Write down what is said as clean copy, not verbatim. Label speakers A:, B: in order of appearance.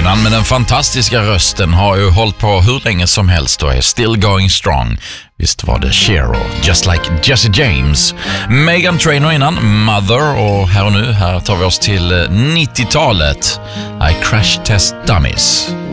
A: Kvinnan med den fantastiska rösten har ju hållit på hur länge som helst och är still going strong. Visst var det Cher och Just Like Jesse James. Meghan Trainor innan, Mother, och här och nu, här tar vi oss till 90-talet. I Crash Test Dummies.